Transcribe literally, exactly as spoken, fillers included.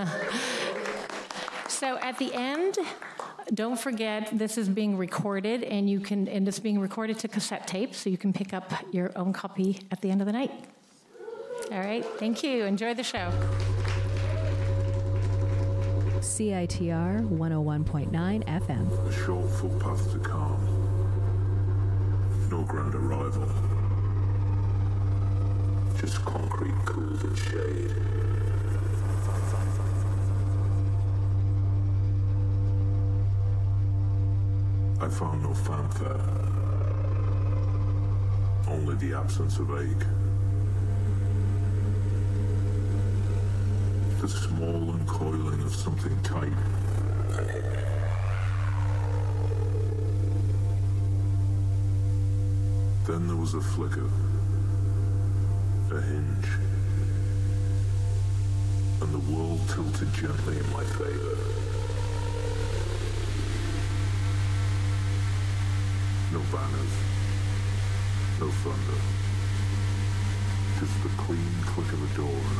So at the end, don't forget, this is being recorded, and you can, and it's being recorded to cassette tape, so you can pick up your own copy at the end of the night. All right, thank you. Enjoy the show. C I T R one oh one point nine F M. A short footpath to calm. No grand arrival. Just concrete cooled in shade. I found no fanfare. Only the absence of ache. The small uncoiling of something tight and hidden. Then there was a flicker, a hinge, and the world tilted gently in my favor. No banners, no thunder, just the clean click of a door and